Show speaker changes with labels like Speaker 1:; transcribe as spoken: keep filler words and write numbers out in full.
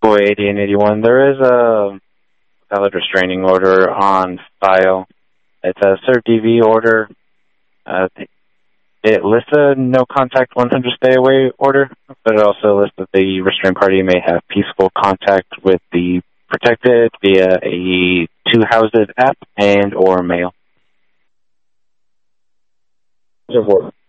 Speaker 1: Boy eighty and eighty-one, there is a valid restraining order on file. It's a Cert D V order. Uh, it lists a no contact one hundred stay away order, but it also lists that the restrained party may have peaceful contact with the protected via a two-housed app and or mail.
Speaker 2: Report.